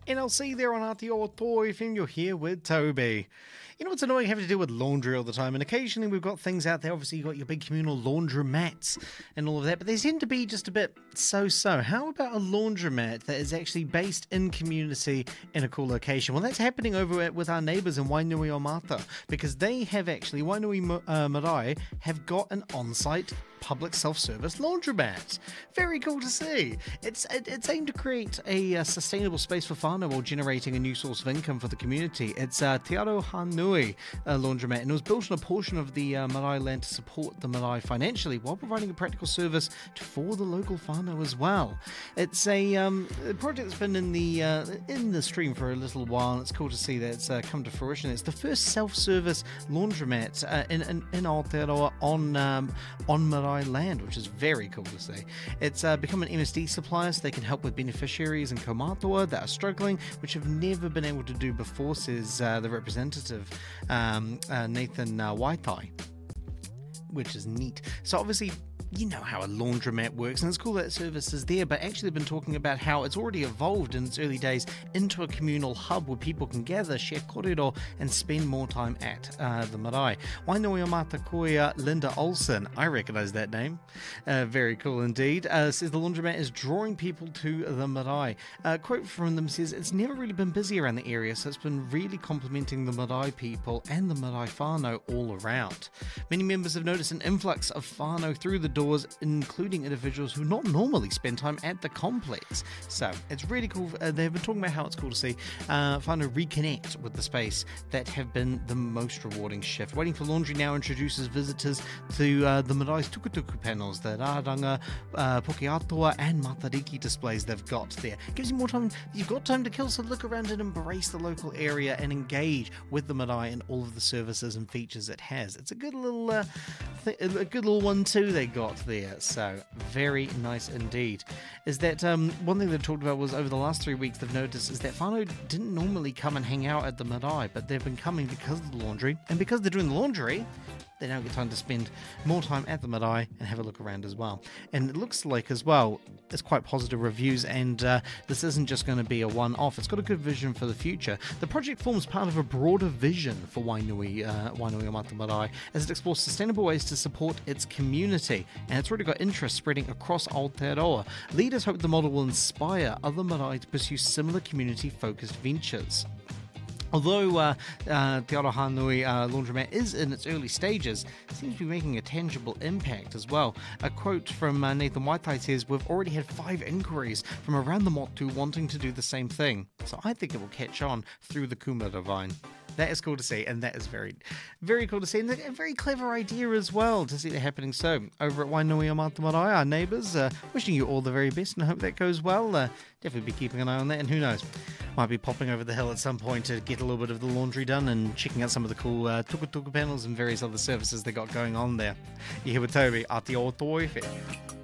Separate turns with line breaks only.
And I'll see you there on Aotearoa FM. You're here with Toby. You know what's annoying having to do with laundry all the time, and occasionally we've got things out there. Obviously, you've got your big communal laundromats and all of that, but they seem to be just a bit so-so. How about a laundromat that is actually based in community in a cool location? Well, that's happening with our neighbours in Wainuiomata, because they have actually, Wainui Marae, have got an on-site public self-service laundromat. Very cool to see. It's aimed to create a sustainable space for whānau while generating a new source of income for the community. It's Te Aroha Nui laundromat, and it was built on a portion of the marae land to support the marae financially while providing a practical service for the local whānau as well. It's a project that's been in the stream for a little while, and it's cool to see that it's come to fruition. It's the first self-service laundromat in Aotearoa on marae land, which is very cool to see. It's become an MSD supplier, so they can help with beneficiaries and kaumātua that are struggling, which have never been able to do before, says the representative Nathan Waitai, which is neat. So obviously, you know how a laundromat works, and it's cool that service is there, but actually they've been talking about how it's already evolved in its early days into a communal hub where people can gather, share korero, and spend more time at the marae. Wainuiomata Koia Linda Olsen, I recognise that name, very cool indeed, says the laundromat is drawing people to the marae. A quote from them says, "It's never really been busy around the area, so it's been really complimenting the marae people and the marae whānau all around. Many members have noticed an influx of whānau through the doors, including individuals who not normally spend time at the complex." So it's really cool. They've been talking about how it's cool to see whānau reconnect with the space that have been the most rewarding shift. Waiting for Laundry now introduces visitors to the marae's tukutuku panels, the rāranga, poke-atua and matariki displays they've got there. Gives you more time. You've got time to kill, so look around and embrace the local area and engage with the marae and all of the services and features it has. It's a good little a good little one too they got there, so very nice indeed. Is that one thing they've talked about was over the last 3 weeks they've noticed is that whānau didn't normally come and hang out at the marae, but they've been coming because of the laundry, and because they're doing the laundry, they now get time to spend more time at the marae and have a look around as well. And it looks like as well it's quite positive reviews, and this isn't just going to be a one-off. It's got a good vision for the future. The project forms part of a broader vision for Wainuiomata Marae as it explores sustainable ways to support its community, and it's already got interest spreading across Aotearoa. Leaders hope the model will inspire other marae to pursue similar community-focused ventures. Although Te Aroha Nui laundromat is in its early stages, it seems to be making a tangible impact as well. A quote from Nathan Waitai says, "We've already had 5 inquiries from around the motu wanting to do the same thing." So I think it will catch on through the kumara vine. That is cool to see, and that is very, very cool to see, and a very clever idea as well to see that happening. So, over at Wainuiomata Marae, our neighbours, wishing you all the very best, and I hope that goes well. Definitely be keeping an eye on that, and who knows, might be popping over the hill at some point to get a little bit of the laundry done and checking out some of the cool tukutuku panels and various other services they got going on there. You're here with Toby, Aotearoa FM.